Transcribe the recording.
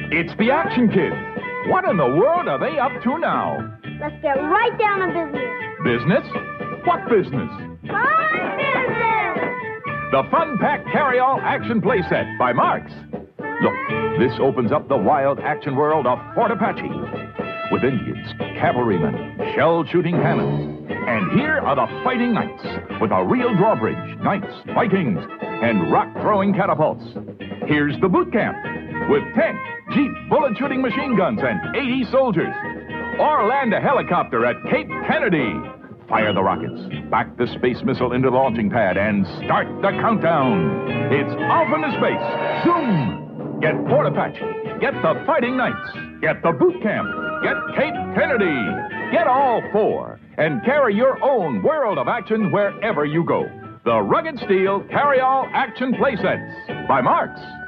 It's the Action Kids. What in the world are they up to now? Let's get right down to business. Business? What business? Fun business! The Fun Pack Carry-All Action Playset by Marx. Look, this opens up the wild action world of Fort Apache. With Indians, cavalrymen, shell-shooting cannons. And here are the fighting knights, with a real drawbridge, knights, Vikings, and rock-throwing catapults. Here's the boot camp, with 10 Jeep bullet-shooting machine guns and 80 soldiers. Or land a helicopter at Cape Kennedy. Fire the rockets, back the space missile into the launching pad, and start the countdown. It's off into space. Zoom! Get Fort Apache. Get the Fighting Knights. Get the boot camp. Get Cape Kennedy. Get all four. And carry your own world of action wherever you go. The Rugged Steel Carry-All Action Playsets by Marx.